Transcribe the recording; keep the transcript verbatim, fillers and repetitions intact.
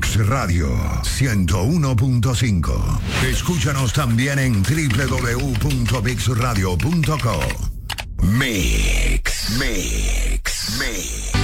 Mix Radio ciento uno punto cinco. Escúchanos también en doble u doble u doble u punto mix radio punto com. Mix, Mix, Mix.